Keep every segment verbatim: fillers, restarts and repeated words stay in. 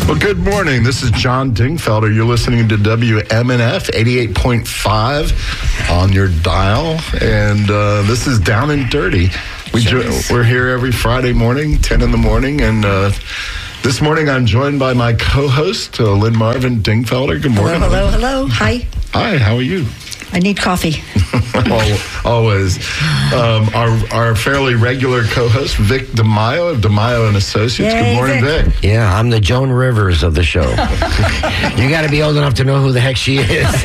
Well, good morning. This is John Dingfelder. You're listening to W M N F eighty-eight point five on your dial. And uh, this is Down and Dirty. We Sure jo- we're here every Friday morning, ten in the morning. And uh, this morning I'm joined by my co-host, uh, Lynn Marvin Dingfelder. Good morning. Hello, hello, hello. Hi. Hi, how are you? I need coffee. Always. Um, our our fairly regular co-host, Vic DeMaio of DeMaio and Associates. Yay, Good morning, Vic. Vic. Yeah, I'm the Joan Rivers of the show. You got to be old enough to know who the heck she is.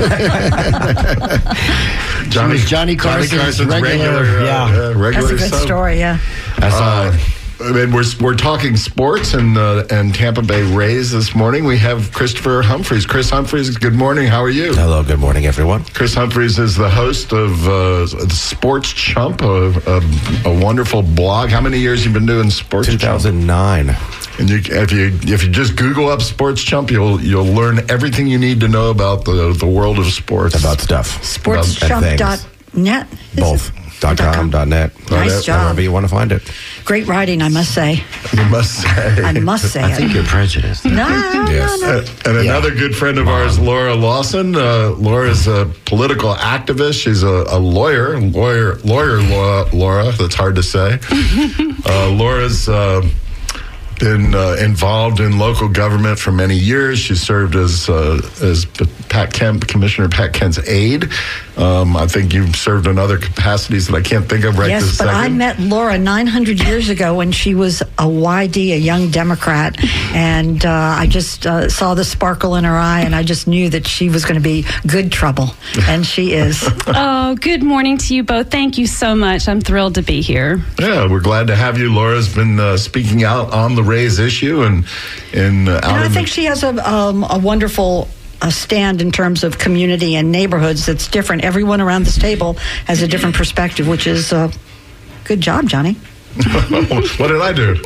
Johnny, She was Johnny Carson's, Johnny Carson's regular, regular, uh, yeah. uh, regular That's a good son. story, yeah. I saw Uh, it. I mean, we're we're talking sports and uh, and Tampa Bay Rays this morning. We have Christopher Humphreys. Chris Humphreys, good morning. How are you? Hello, good morning, everyone. Chris Humphreys is the host of uh, the Sports Chump, a, a, a wonderful blog. How many years you been doing Sports two thousand nine. Chump? And you, if you if you just Google up Sports Chump, you'll you'll learn everything you need to know about the the world of sports. About stuff. sports About chump things. dot net. Both. Dot com, dot net. Nice job. However you want to find it. Great writing, I must say. You must say. I must say I it. think you're prejudiced. No, no, Yes. no. Uh, and another good friend of ours, Laura Lawson. Uh, Laura's a political activist. She's a, a lawyer, lawyer, lawyer. Laura, Laura. That's hard to say. uh, Laura's uh, been uh, involved in local government for many years. She served as uh, as Pat Kemp, Commissioner Pat Kent's aide. Um, I think you've served in other capacities that I can't think of right Yes, this but second. I met Laura nine hundred years ago when she was a Y D, a young Democrat, and uh, I just uh, saw the sparkle in her eye, and I just knew that she was going to be good trouble, and she is. Oh, good morning to you both. Thank you so much. I'm thrilled to be here. Yeah, we're glad to have you. Laura's been uh, speaking out on the Rays issue and in uh, out And I in think the, she has a, um, a wonderful uh, stand in terms of community and neighborhoods that's different. Everyone around this table has a different perspective, which is uh, good job, Johnny. What did I do?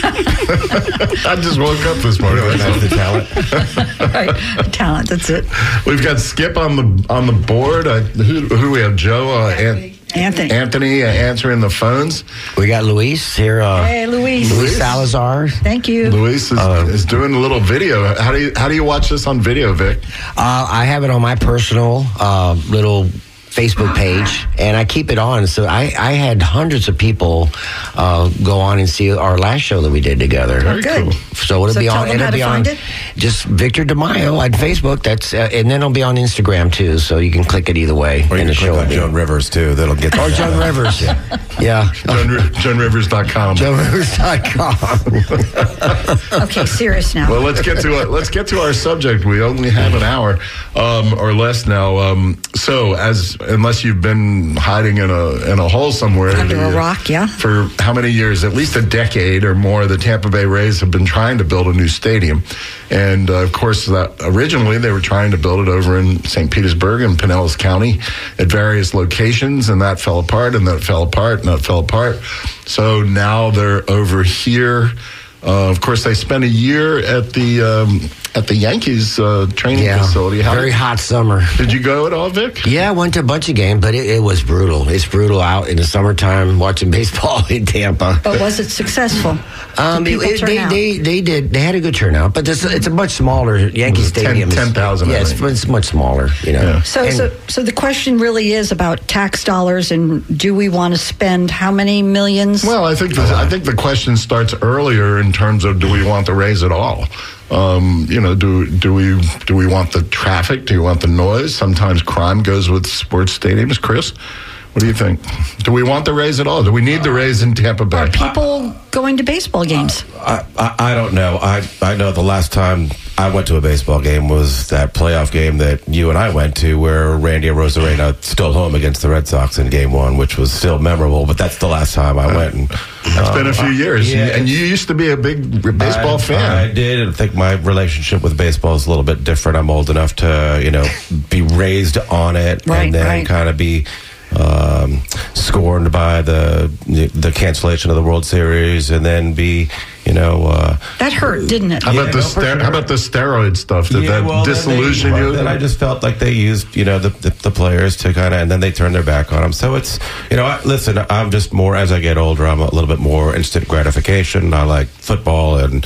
I just woke up this morning. That's the talent. Right, talent. That's it. We've got Skip on the on the board. Uh, who, who do we have? Joe, uh, An- Anthony. Anthony uh, answering the phones. We got Luis here. Uh, Hey, Luis. Luis Salazar. Thank you. Luis is, is doing a little video. How do you how do you watch this on video, Vic? Uh, I have it on my personal uh, little Facebook page, and I keep it on. So I, I had hundreds of people uh, go on and see our last show that we did together. Very Good. cool. So it'll So be tell on. them It'll how be to on. find it. Just Victor DeMaio on Facebook. That's uh, and then it'll be on Instagram too. So you can click it either way. Or you and can the click show will on be- Joan Rivers, too. That'll get Or Joan Rivers. Yeah. Joan, joan rivers dot com. Joan Rivers dot com. Okay, serious now. Well, let's get to uh, let's get to our subject. We only have an hour um, or less now. Um, so, as unless you've been hiding in a in a hole somewhere Under the, a uh, rock, yeah. for how many years? At least a decade or more. The Tampa Bay Rays have been trying to build a new stadium, and uh, of course, that originally they were trying to build it over in Saint Petersburg and Pinellas County at various locations, and that fell apart, and that fell apart, and that fell apart. So now they're over here. Uh, of course, they spent a year at the um, at the Yankees uh, training Yeah. facility. How Very did, hot summer. did you go at all, Vic? Yeah, I went to a bunch of games, but it, it was brutal. It's brutal out in the summertime watching baseball in Tampa. But was it successful? Um, Did people it- turn they, out? they they did they had a good turnout, but this, it's a much smaller Yankee Was it ten- Stadium. is- ten thousand, I Yeah, it's, think. it's much smaller. You know. Yeah. So, And- so, so the question really is about tax dollars, and do we want to spend how many millions? Well, I think the, I think the question starts earlier in terms of do we want the Rays at all? Um, you know, do do we do we want the traffic? Do we want the noise? Sometimes crime goes with sports stadiums. Chris, what do you think? Do we want the Rays at all? Do we need the Rays in Tampa Bay? Are people going to baseball games? I, I, I don't know. I, I know the last time I went to a baseball game was that playoff game that you and I went to where Randy Arozarena stole home against the Red Sox in game one, which was still memorable, but that's the last time I went. And, It's been a few years, yeah, and you used to be a big baseball I, fan. I did. and I think my relationship with baseball is a little bit different. I'm old enough to, you know, be raised on it Right, and then right. kind of be um, scorned by the the cancellation of the World Series, and then be, you know, uh, That hurt, didn't it? How about the no, for ster- sure. How about the steroid stuff? Did that well, then disillusion they, you? Then I just felt like they used, you know, the the, the players to kind of, and then they turned their back on them. So it's, you know, I, listen, I'm just more, as I get older, I'm a little bit more instant gratification. I like football and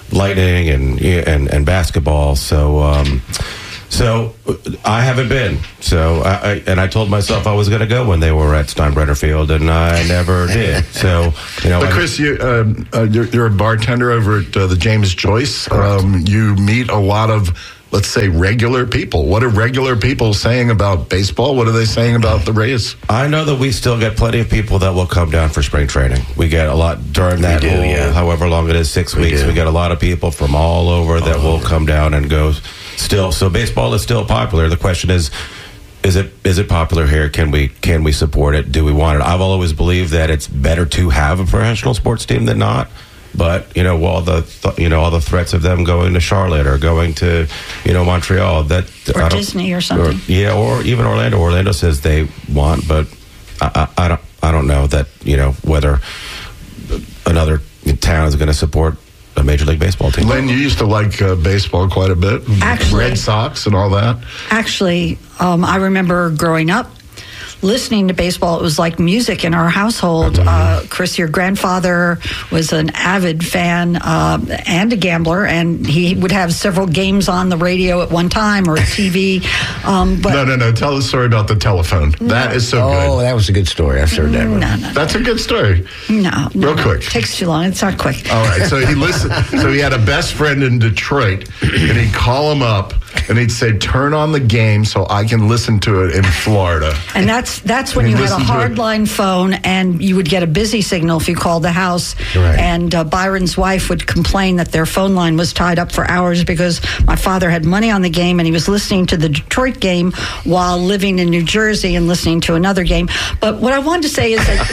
Lightning and and and basketball. So. Um, So I haven't been. So I, I and I told myself I was going to go when they were at Steinbrenner Field, and I never did. So you know, but Chris, you, um, uh, you're, you're a bartender over at uh, the James Joyce. Um, you meet a lot of, let's say, regular people. What are regular people saying about baseball? What are they saying about the Rays? I know that we still get plenty of people that will come down for spring training. We get a lot during that We do, whole, yeah. however long it is, six We weeks. do. We get a lot of people from all over that All will over. come down and go still. So baseball is still popular. The question is, is it is it popular here? Can we can we support it? Do we want it? I've always believed that it's better to have a professional sports team than not. But you know, all the th- you know all the threats of them going to Charlotte or going to you know Montreal, that Or I don't- Disney or something. or- yeah, or even Orlando. Orlando says they want, but I, I, I don't I don't know that you know whether another town is going to support a Major League Baseball team. Len, you used to like uh, baseball quite a bit. Actually- Red Sox and all that. Actually, um, I remember growing up listening to baseball. It was like music in our household. Uh, Chris, your grandfather was an avid fan uh, and a gambler, and he would have several games on the radio at one time or T V. Um, but No, no, no. Tell the story about the telephone. That is so Oh, good. that was a good story. I've heard that one. no, no, That's a good story. no, no, Real no. quick. Takes too long. It's not quick. All right, so he listened. So he had a best friend in Detroit, and he'd call him up, and he'd say, "Turn on the game so I can listen to it in Florida." And that's that's when And you had a listen to it. hardline phone, and you would get a busy signal if you called the house. Right. And uh, Byron's wife would complain that their phone line was tied up for hours because my father had money on the game, and he was listening to the Detroit game while living in New Jersey and listening to another game. But what I wanted to say is that,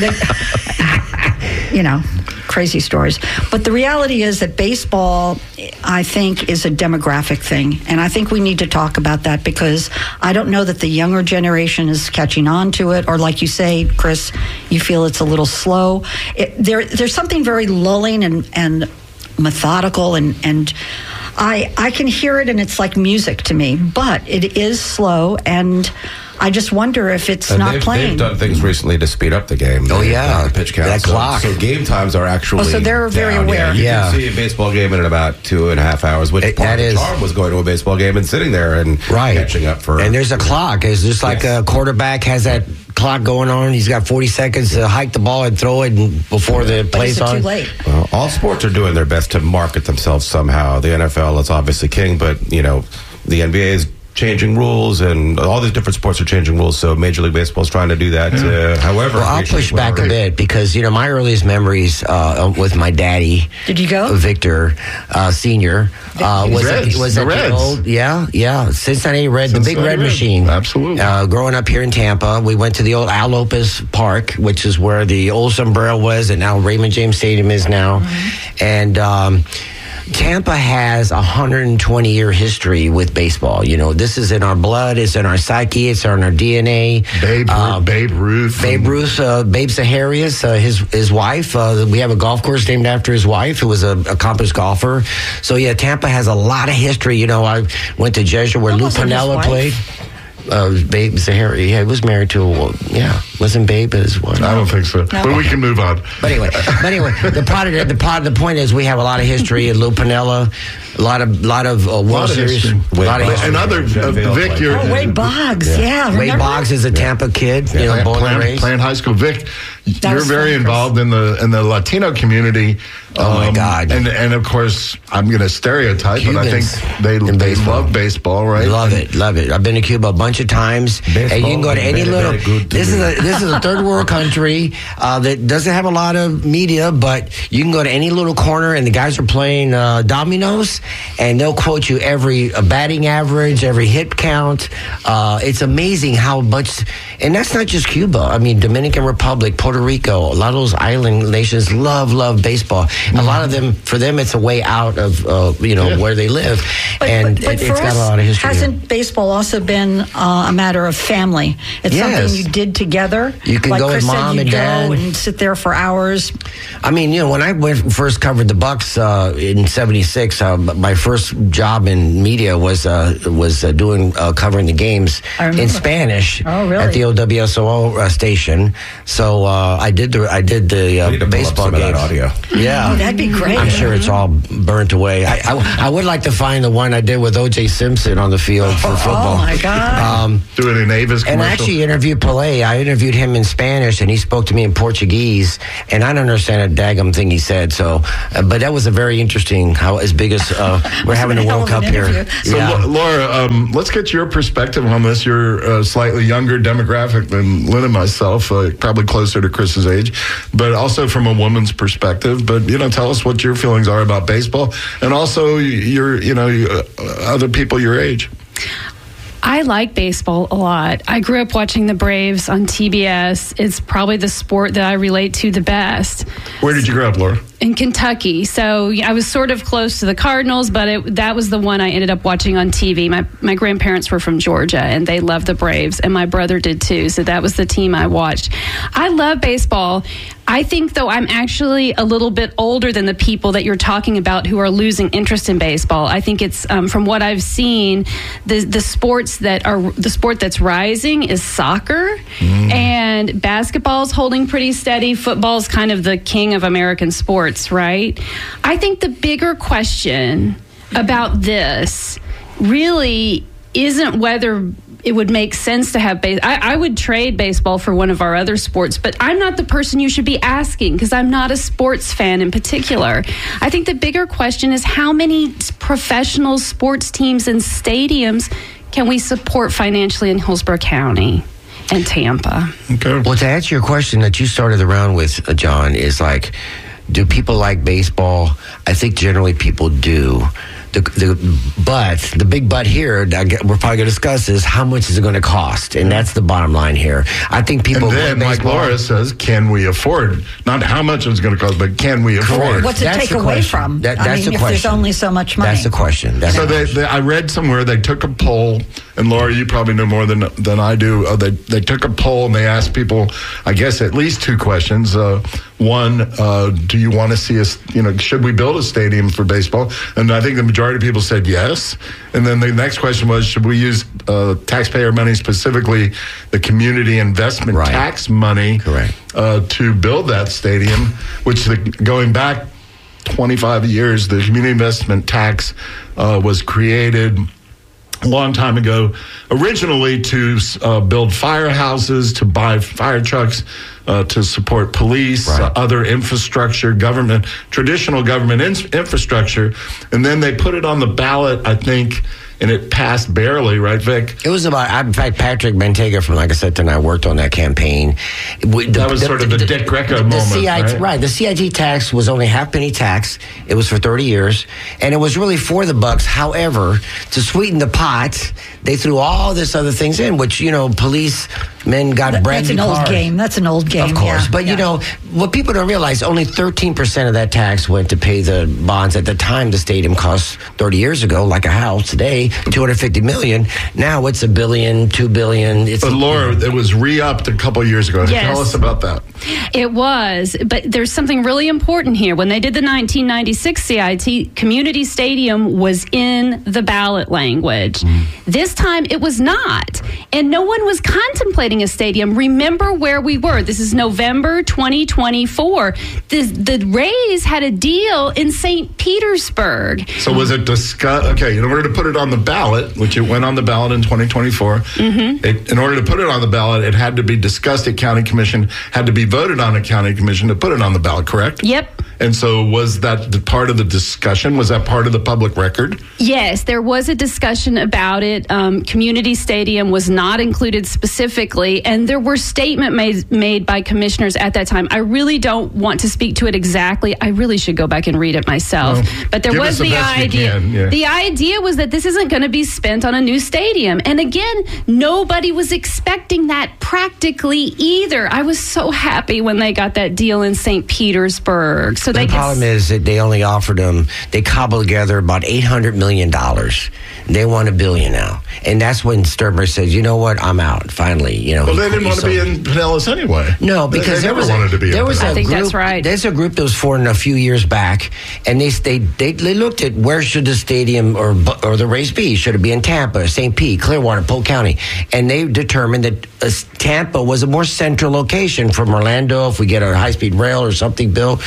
that you know, crazy stories. But the reality is that baseball, I think, is a demographic thing. And I think we need to talk about that because I don't know that the younger generation is catching on to it. Or like you say, Chris, you feel it's a little slow. It, there, there's something very lulling and, and methodical and, and I, I can hear it and it's like music to me. But it is slow and I just wonder if it's And not they've, playing. they've done things recently to speed up the game. Oh, They've yeah. done the pitch count. That So- clock. So, game times are actually. Oh, so they're very down. aware. Yeah, you Yeah. can see a baseball game in about two and a half hours. Which It- part that of the is- charm was going to a baseball game and sitting there and Right. catching up for. And there's a clock. It's just like Yes. a quarterback has that clock going on. He's got forty seconds to hike the ball and throw it and before the but is play's it on. too late? Well, all sports are doing their best to market themselves somehow. The N F L is obviously king, but you know, the N B A is changing rules, and all these different sports are changing rules. So Major League Baseball is trying to do that. Uh, however, Well, I'll push back a bit because you know my earliest memories uh, with my daddy. Did you go? Victor uh, Senior uh, was Reds, at, was the at Reds. the old yeah yeah Cincinnati Red, the big Cincinnati red Red. machine. Absolutely. Uh, growing up here in Tampa, we went to the old Al Lopez Park, which is where the old Sombrero was, and now Raymond James Stadium is now, Mm-hmm. and. Um, Tampa has a one hundred twenty year history with baseball. You know, this is in our blood, it's in our psyche, it's in our D N A. Babe, Uh, Babe Ruth. Babe Ruth, uh, Babe Zaharias, uh, his his wife. Uh, we have a golf course named after his wife, who was an accomplished golfer. So yeah, Tampa has a lot of history. You know, I went to Jesuit where That Lou wasn't his Piniella wife. played. Uh, Babe Zahari, yeah, he was married to a yeah, wasn't Babe his wife? I don't think so. But we can move on. But anyway, but anyway, the part of the, the part the point is we have a lot of history. Lou Piniella, a lot of lot of uh, World lot of Series, history. a lot of Wade history. And other, uh, Vic, you're, Oh, Wade Boggs, yeah. Wade remember? Boggs is a Tampa kid, you know, playing, born and playing, raised. playing high school. Vic, you're was very fun, Chris. involved in the in the Latino community. Oh, my God. And and of course, I'm going to stereotype, but I Cubans think they in they baseball. love baseball, right? Love it, love it. I've been to Cuba a bunch of times, and you can go to Baseball any is very, little. very good to This is me. a this is a third world country uh, that doesn't have a lot of media, but you can go to any little corner, and the guys are playing uh, dominoes, and they'll quote you every uh, batting average, every hit count. Uh, it's amazing how much, and that's not just Cuba. I mean, Dominican Republic, Puerto Rico, a lot of those island nations love love baseball. A lot of them, for them, it's a way out of uh, you know Yeah. where they live, But, and but, but it, for it's got us, a lot of history. hasn't baseball also been uh, a matter of family? It's Yes. something you did together. You can like go with Chris mom said, and you dad. go and sit there for hours. I mean, you know, when I went, first covered the Bucks uh, in seventy-six, uh, my first job in media was uh, was uh, doing uh, covering the games I remember. in Spanish Oh, really? at the O W S O uh, station. So uh, I did the I did the uh, We need to pull up baseball some of that games. audio. Yeah, Oh, that'd be great. I'm sure it's all burnt away. I, I, I would like to find the one I did with O J Simpson on the field for football. Oh, my God. Um, Do it in Avis commercial. and I actually interviewed Pelé. I interviewed him in Spanish, and he spoke to me in Portuguese, and I don't understand a daggum thing he said. So, uh, but that was a very interesting, how as big as uh, we're having a a hell World of an Cup here. interview. So, Lo- Laura, um, let's get your perspective on this. You're a slightly younger demographic than Lynn and myself, uh, probably closer to Chris's age, but also from a woman's perspective. But, you know, tell us what your feelings are about baseball, and also your, you know, uh, other people your age. I like baseball a lot. I grew up watching the Braves on T B S. It's probably the sport that I relate to the best. Where did you grow up, Laura? In Kentucky. So I was sort of close to the Cardinals, but it, that was the one I ended up watching on T V. My my grandparents were from Georgia, and they loved the Braves, and my brother did too. So that was the team I watched. I love baseball. I think, though, I'm actually a little bit older than the people that you're talking about who are losing interest in baseball. I think it's, um, from what I've seen, the the sports that are the sport that's rising is soccer, mm. and basketball's holding pretty steady. Football's kind of the king of American sports, right? I think the bigger question about this really isn't whether it would make sense to have base. I, I would trade baseball for one of our other sports, but I'm not the person you should be asking because I'm not a sports fan in particular. I think the bigger question is how many professional sports teams and stadiums can we support financially in Hillsborough County and Tampa? Okay. Well, to answer your question that you started around with, uh, John, is like, do people like baseball? I think generally people do. The, the, but the big but here that we're probably going to discuss is how much is it going to cost, and that's the bottom line here. I think people. And then, like Laura says, can we afford? Not how much it's going to cost, but can we afford? What's it That's take the away question. from? That, I that's mean, the if question. there's only so much money. That's the question. That's So the they, question. they, I read somewhere they took a poll, and Laura, you probably know more than than I do. Uh, they they took a poll and they asked people, I guess, at least two questions. Uh, one, uh, do you want to see us? You know, should we build a stadium for baseball? And I think the majority of people said yes. And then the next question was, should we use uh, taxpayer money, specifically the community investment Right. tax money, Correct. Uh, to build that stadium? Which, the, going back twenty-five years, the community investment tax uh, was created a long time ago, originally to uh, build firehouses, to buy fire trucks, uh, to support police, Right. uh, other infrastructure, government, traditional government in- infrastructure. And then they put it on the ballot, I think, and it passed barely, right, Vic? It was about, in fact, Patrick Bentayga from Like I Said Tonight worked on that campaign. We- the- That was sort of the Dick Greco the moment, C I T, right? The C I T tax was only half penny tax. It was for thirty years, and it was really for the bucks. However, to sweeten the pot, they threw all this other things in, which, you know, police men got That- brand That's new an old cars. game. That's an old game. Of course, yeah. but you Yeah. know what people don't realize: only thirteen percent of that tax went to pay the bonds. At the time, the stadium cost thirty years ago, like a house. Today, two hundred fifty million. Now it's a billion, two billion. It's But Laura, it was re-upped a couple years ago. Yes. Tell us about that. It was, but there's something really important here. When they did the nineteen ninety-six C I T, Community Stadium was in the ballot language. Mm. This time it was not. And no one was contemplating a stadium. Remember where we were. This is November twenty twenty-four. The, the Rays had a deal in Saint Petersburg. So was it discussed? Okay, in order to put it on the ballot, which it went on the ballot in twenty twenty-four, mm-hmm. it, in order to put it on the ballot, it had to be discussed at county commission, had to be voted on at county commission to put it on the ballot, correct? Yep. And so was that the part of the discussion? Was that part of the public record? Yes, there was a discussion about it. Um, Community Stadium was not included specifically, and there were statements made, made by commissioners at that time. I really don't want to speak to it exactly. I really should go back and read it myself. Well, but there give was us the the best you idea. can, yeah. The idea was that this isn't going to be spent on a new stadium. And again, nobody was expecting that practically either. I was so happy when they got that deal in Saint Petersburg. So they the problem could, is that they only offered them, they cobbled together about eight hundred million dollars. They want a billion now. And that's when Sturmer says, you know what, I'm out, finally. You know, Well, he- they didn't he want to sold- be in Pinellas anyway. No, They- because they there never was wanted a, to be. there in was Pinellas. a I think group, that's right. There's a group that was formed a few years back, and they they they, they looked at where should the stadium or bu- or the race be? Should it be in Tampa, Saint Pete, Clearwater, Polk County? And they determined that uh, Tampa was a more central location from Orlando. If we get a high speed rail or something built, which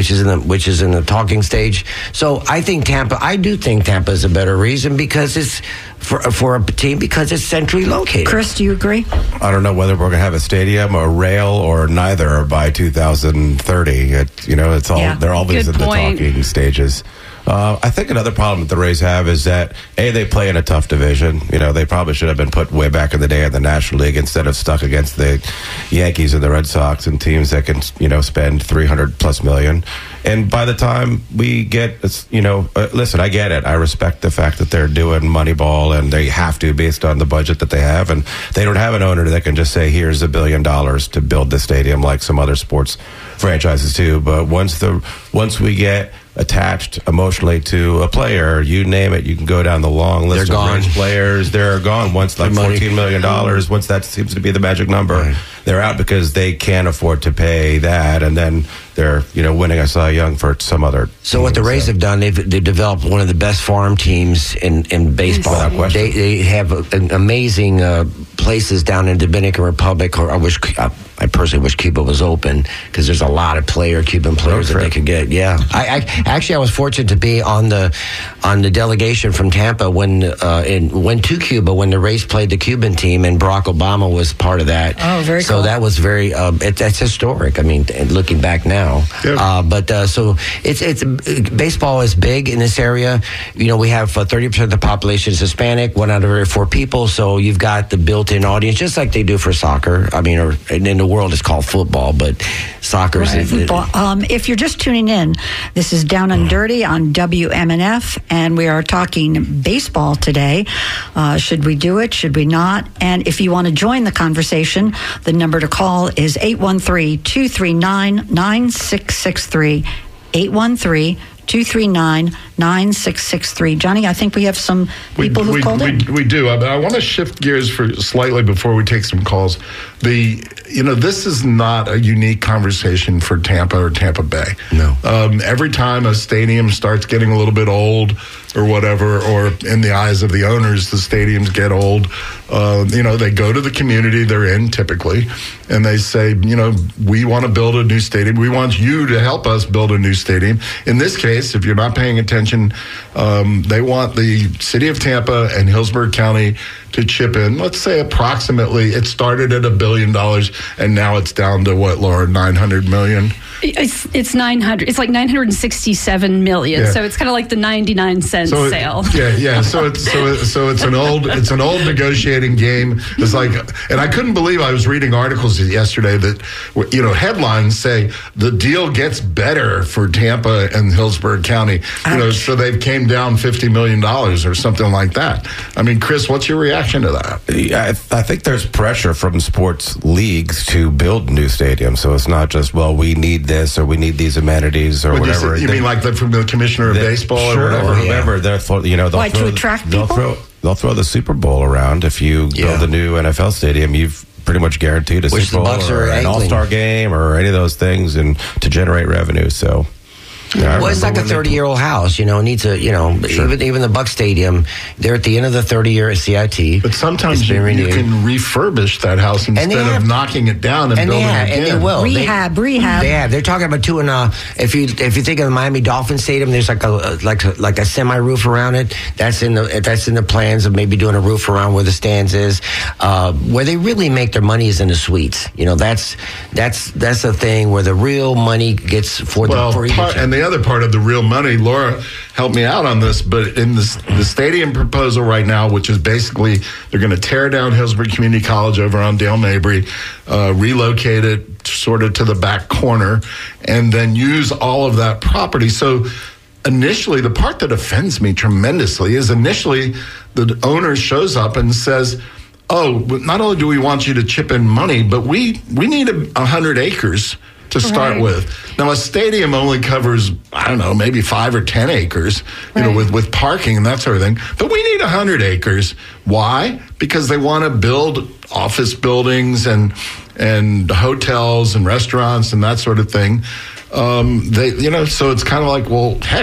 which is in the which is in the talking stage. So I think Tampa. I do think Tampa is a better reason because it's for for a team because it's centrally located. Chris, do you agree? I don't know whether we're going to have a stadium, a rail, or neither by two thousand thirty. It, you know, it's all Yeah. they're always Good in the point. talking stages. Uh, I think another problem that the Rays have is that, A, they play in a tough division. You know, they probably should have been put way back in the day in the National League instead of stuck against the Yankees and the Red Sox and teams that can, you know, spend three hundred plus million. And by the time we get, you know, uh, listen, I get it. I respect the fact that they're doing Moneyball and they have to based on the budget that they have. And they don't have an owner that can just say, here's a billion dollars to build the stadium like some other sports franchises do. But once the once we get attached emotionally to a player, you name it, you can go down the long list They're of gone. Rays players. They're gone once like The money. fourteen million dollars. Once that seems to be the magic number, Right. they're out because they can't afford to pay that. And then they're, you know, winning a Cy Young for some other. So what the team, Rays so. have done, they've, they've developed one of the best farm teams in, in baseball. Without question. They, they have an amazing uh, places down in Dominican Republic. Or I wish I, I personally wish Cuba was open because there's a lot of player Cuban players that trip. they could get. Yeah, I, I actually I was fortunate to be on the on the delegation from Tampa when uh, in went to Cuba when the Rays played the Cuban team and Barack Obama was part of that. Oh, very so cool. that was very uh, it, that's historic. I mean, looking back now. Yeah. Uh, but uh, so it's it's baseball is big in this area. You know, we have uh, thirty percent of the population is Hispanic, one out of every four people. So you've got the built-in audience, just like they do for soccer. I mean, or and in the world it's called football, but soccer is it- Football. Um, if you're just tuning in, this is Down and Dirty on W M N F, and we are talking baseball today. Uh, should we do it? Should we not? And if you want to join the conversation, the number to call is eight one three, two three nine, nine six six three. eight one three, two three nine, nine six six three. Johnny, I think we have some people who've we, called we, in. we do. I, I want to shift gears for slightly before we take some calls. The you know this is not a unique conversation for Tampa or Tampa Bay. No. Um, every time a stadium starts getting a little bit old or whatever, or in the eyes of the owners, the stadiums get old. Uh, you know, they go to the community they're in typically, and they say, you know, we want to build a new stadium. We want you to help us build a new stadium. In this case, if you're not paying attention, um, they want the city of Tampa and Hillsborough County to chip in. Let's say approximately, it started at a billion dollars, and now it's down to what, Laura, nine hundred million? It's it's nine hundred. It's like nine hundred sixty-seven million. Yeah. So it's kind of like the ninety-nine cent So it- sale. yeah, yeah. So it's so it, so it's an old it's an old negotiating game. It's like, and I couldn't believe I was reading articles yesterday that, you know, headlines say the deal gets better for Tampa and Hillsborough County. You know, so they came down fifty million dollars or something like that. I mean, Chris, what's your reaction to that? I, I think there's pressure from sports leagues to build new stadiums. So it's not just, well, we need this or we need these amenities or What do you whatever. say- You, They- mean like the, from the commissioner of they- baseball sure, or whatever? Or whoever. They'll throw, you know, they'll Why, to throw, attract they'll people? throw they'll throw the Super Bowl around. If you Yeah. build a new N F L stadium, you've pretty much guaranteed a Which Super the Bowl Bucs or are an angling. All-Star game or any of those things, and to generate revenue. So. Yeah, I Well, it's like remember a when they- thirty-year-old house, you know. It needs a, you know, even even the Buck Stadium. They're at the end of the thirty-year at C I T. But sometimes It's you, been you renewed. can refurbish that house instead they have- of knocking it down and, and they building have, it and again. they will Rehab, they, rehab. They have. They're talking about two and uh if you if you think of the Miami Dolphin Stadium, there's like a like a, like a semi roof around it. That's in the that's in the plans of maybe doing a roof around where the stands is. Uh, where they really make their money is in the suites. You know, that's that's that's a thing where the real money gets for Well, the for each part, and the other part of the real money, Laura, help me out on this, but in this, the stadium proposal right now, which is basically they're going to tear down Hillsborough Community College over on Dale Mabry, uh, relocate it sort of to the back corner, and then use all of that property. So initially, the part that offends me tremendously is initially the owner shows up and says, oh, not only do we want you to chip in money, but we, we need a, a hundred acres to start Right. with. Now, a stadium only covers, I don't know, maybe five or ten acres, you know, Right. with, with parking and that sort of thing. But we need one hundred acres. Why? Because they want to build office buildings and and hotels and restaurants and that sort of thing. Um, they, you know, so it's kind of like, well, heck,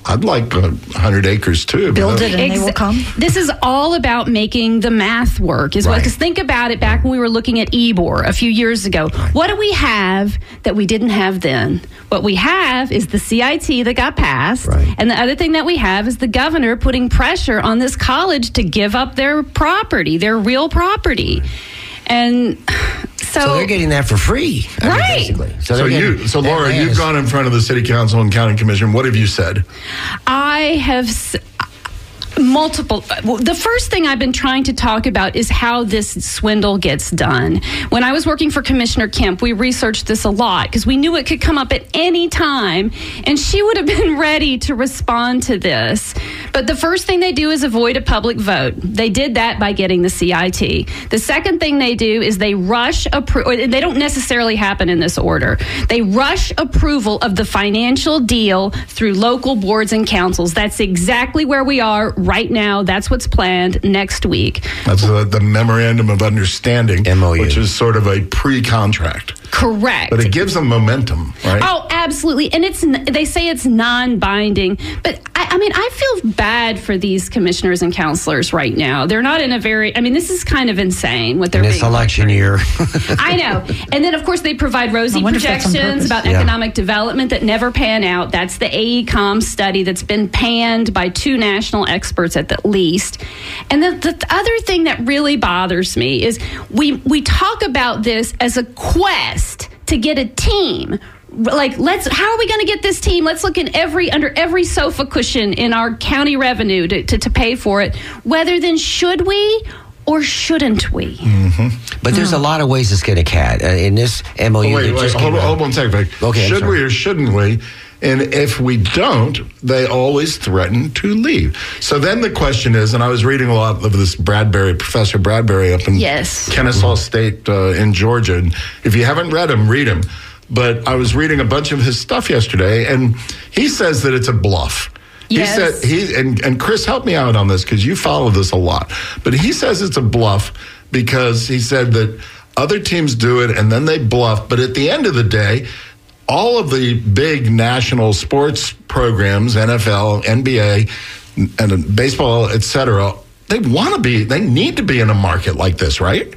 I'd like a hundred acres too. Build but, it and Ex- they will come. This is all about making the math work. Is what? Right. Because think about it. Back when we were looking at Ybor a few years ago, what do we have that we didn't have then? What we have is the C I T that got passed, Right. and the other thing that we have is the governor putting pressure on this college to give up their property, their real property, and so, So they're getting that for free, I mean, Right. basically. So they're you, getting- so Laura, that you've is- gone in front of the city council and county commission. What have you said? I have s- multiple. well, The first thing I've been trying to talk about is how this swindle gets done. When I was working for Commissioner Kemp, we researched this a lot because we knew it could come up at any time, and she would have been ready to respond to this. But the first thing they do is avoid a public vote. They did that by getting the C I T. The second thing they do is they rush approval. They don't necessarily happen in this order. They rush approval of the financial deal through local boards and councils. That's exactly where we are right now. That's what's planned next week. That's the, the memorandum of understanding, M O U. which is sort of a pre-contract, Correct. but it gives them momentum, right? Oh, absolutely. And it's they say it's non-binding, but I, I mean, I feel bad for these commissioners and counselors right now. They're not in a very. I mean, this is kind of insane what they're in this being. election year. I know. And then, of course, they provide rosy I wonder if that's on projections purpose. about Yeah. economic development that never pan out. That's the A E COM study that's been panned by two national experts at the least. And the, the other thing that really bothers me is we we talk about this as a quest to get a team. Like, let's, how are we going to get this team? Let's look in every, under every sofa cushion in our county revenue to, to, to pay for it. Whether then should we or shouldn't we? But there's a lot of ways to skin a cat. Uh, in this M O U, Oh, wait, that wait, just hold, came on, out- hold on one second. Vic. Okay, I'm Should sorry. we or shouldn't we? And if we don't, they always threaten to leave. So then the question is, and I was reading a lot of this Bradbury, Professor Bradbury up in Yes. Kennesaw State uh, in Georgia. And if you haven't read him, read him. But I was reading a bunch of his stuff yesterday, and he says that it's a bluff. Yes. He said he and, and Chris, help me out on this because you follow this a lot. But he says it's a bluff because he said that other teams do it and then they bluff. But at the end of the day, all of the big national sports programs, N F L, N B A, and baseball, et cetera, they want to be, they need to be in a market like this, right?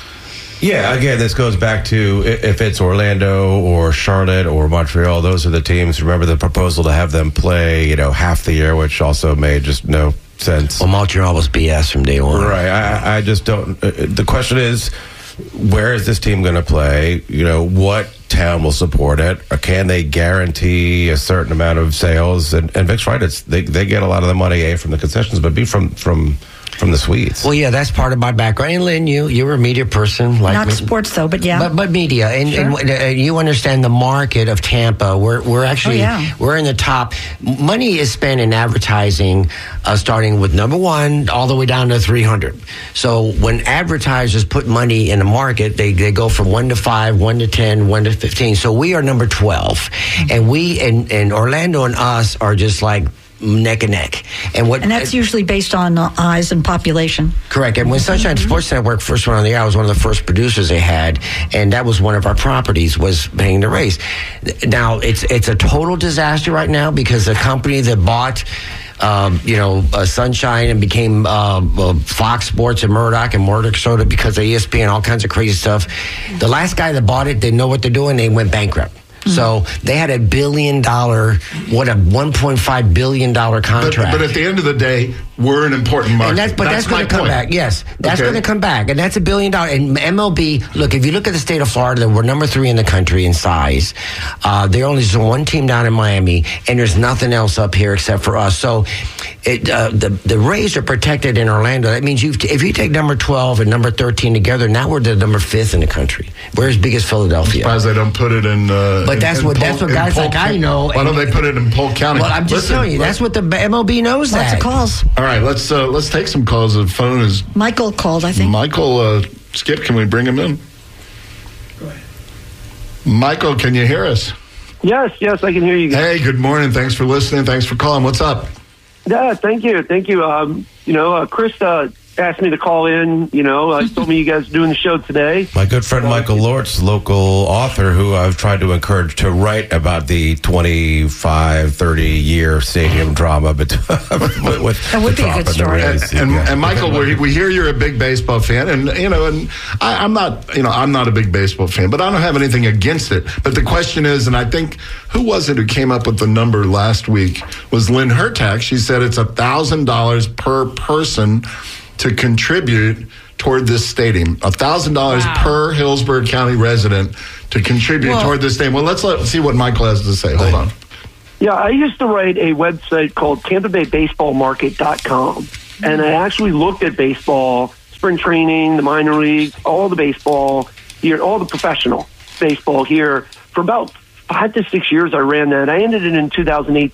Yeah, again, this goes back to i- if it's Orlando or Charlotte or Montreal, those are the teams. Remember the proposal to have them play, you know, half the year, which also made just no sense. Well, Montreal was B S from day one. Right. I, I just don't. Uh, the question is, where is this team going to play? You know, what town will support it? Or can they guarantee a certain amount of sales? And, and Vic's right. It's they, they get a lot of the money A from the concessions, but B from from from the suites. Well, yeah, that's part of my background. And Lynn, you you were a media person, like Not me. sports, though, but yeah. But but media, and, Sure. and uh, you understand the market of Tampa. We're we're actually Oh, yeah. we're in the top. Money is spent in advertising, uh, starting with number one all the way down to three hundred. So when advertisers put money in the market, they they go from one to five, one to ten, one to fifteen. So we are number twelve, and we and, and Orlando and us are just like neck and neck. And what and that's usually based on uh, eyes and population. Correct. And when Sunshine Sports Network first went on the air, I was one of the first producers they had, and that was one of our properties, was paying the race. Now, it's it's a total disaster right now because the company that bought um, you know, uh, Sunshine and became uh, uh, Fox Sports and Murdoch and Murdoch sold it because of E S P N, all kinds of crazy stuff. The last guy that bought it, they know what they're doing, they went bankrupt. So they had a billion dollar, what a one point five billion dollar But, contract. but at the end of the day, we're an important market. And that's, but that's, my going to come point. back. Yes, that's Okay. going to come back, and that's a billion dollar. And M L B, look, if you look at the state of Florida, we're number three in the country in size. Uh, there only is one team down in Miami, and there's nothing else up here except for us. So, it, uh, the the Rays are protected in Orlando. That means you if you take number twelve and number thirteen together, now we're the number fifth in the country. We're as big as Philadelphia. Surprised they don't put it in. Uh, But in- that's in what- that's Polk- what in guys Polk like I County. know, Why don't and- they put it in Polk County? Well, I'm just Listen, telling you, let- that's what the M L B knows. Lots that. of calls. All right, let's uh, let's take some calls. The phone is Michael called, I think. Michael. Uh, Skip, can we bring him in? Go ahead. Michael, can you hear us? Yes, yes, I can hear you guys. Hey, good morning. Thanks for listening. Thanks for calling. What's up? Yeah, thank you, thank you. Um, you know, uh, Chris, uh, asked me to call in. You know, uh, told me you guys are doing the show today. My good friend Michael Lortz, local author, who I've tried to encourage to write about the twenty-five, thirty year stadium drama between with That would be a good story. And, and, and Michael, we, we hear you're a big baseball fan, and you know, and I, I'm not, you know, I'm not a big baseball fan, but I don't have anything against it. But the question is, and I think who was it who came up with the number last week? Was Lynn Hertak? She said it's a thousand dollars per person to contribute toward this stadium. A thousand dollars per Hillsborough County resident to contribute Well, toward this stadium. Well, let's let, see what Michael has to say. Hold on. Yeah, I used to write a website called Tampa Bay Baseball Market dot com, and I actually looked at baseball, spring training, the minor leagues, all the baseball here, all the professional baseball here for about five to six years. I ran that. I ended it in two thousand eighteen.